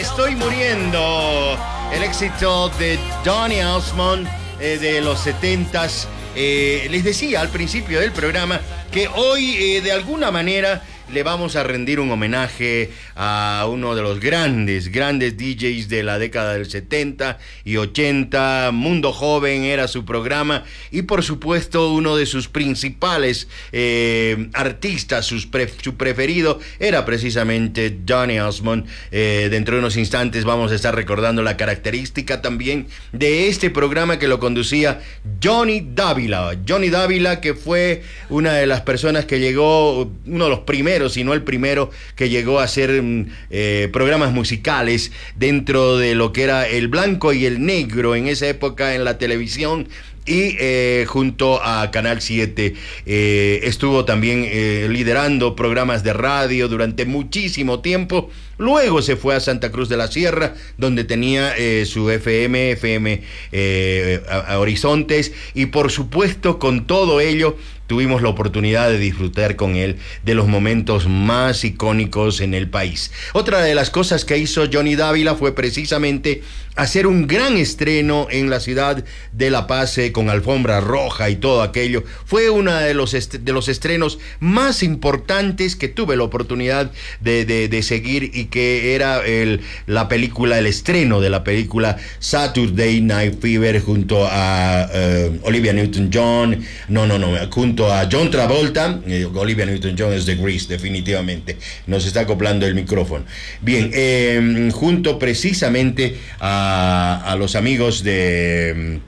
estoy muriendo. El éxito de Donny Osmond de los 70s. Les decía al principio del programa que hoy de alguna manera le vamos a rendir un homenaje a uno de los grandes DJs de la década del 70 y 80. Mundo Joven era su programa y por supuesto uno de sus principales artistas, su preferido era precisamente Donny Osmond. Dentro de unos instantes vamos a estar recordando la característica también de este programa que lo conducía Johnny Dávila. Johnny Dávila, que fue una de las personas que llegó, uno de los primeros, si no el primero, que llegó a hacer programas musicales dentro de lo que era el blanco y el negro en esa época en la televisión. Y junto a Canal 7 estuvo también liderando programas de radio durante muchísimo tiempo. Luego se fue a Santa Cruz de la Sierra, donde tenía su FM a Horizontes, y por supuesto con todo ello tuvimos la oportunidad de disfrutar con él de los momentos más icónicos en el país. Otra de las cosas que hizo Johnny Dávila fue precisamente hacer un gran estreno en la ciudad de La Paz con alfombra roja y todo aquello. Fue uno de los estrenos más importantes que tuve la oportunidad de seguir, y que era el estreno de la película Saturday Night Fever junto a Olivia Newton-John, junto a John Travolta. Olivia Newton-John es de Grease, definitivamente. Nos está acoplando el micrófono. Bien, junto precisamente a los amigos de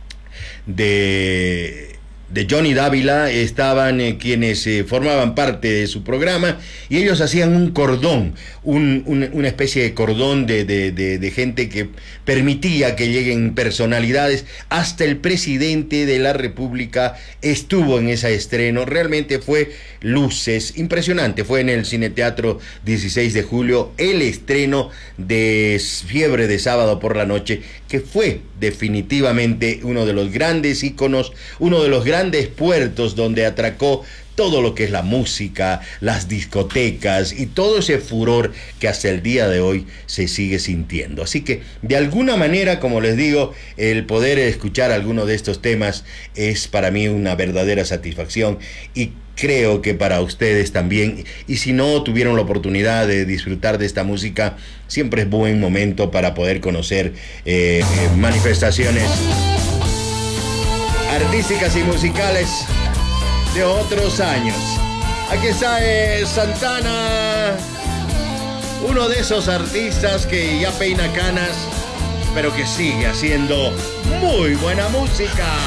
Johnny Dávila estaban quienes formaban parte de su programa, y ellos hacían un cordón, una especie de cordón de gente que permitía que lleguen personalidades. Hasta el presidente de la República estuvo en ese estreno. Realmente fue luces, impresionante. Fue en el Cineteatro 16 de Julio el estreno de Fiebre de Sábado por la Noche, que fue definitivamente uno de los grandes íconos, uno de los grandes puertos donde atracó todo lo que es la música, las discotecas y todo ese furor que hasta el día de hoy se sigue sintiendo. Así que, de alguna manera, como les digo, el poder escuchar alguno de estos temas es para mí una verdadera satisfacción, y creo que para ustedes también. Y si no tuvieron la oportunidad de disfrutar de esta música, siempre es buen momento para poder conocer manifestaciones artísticas y musicales de otros años. Aquí está Santana, uno de esos artistas que ya peina canas, pero que sigue haciendo muy buena música.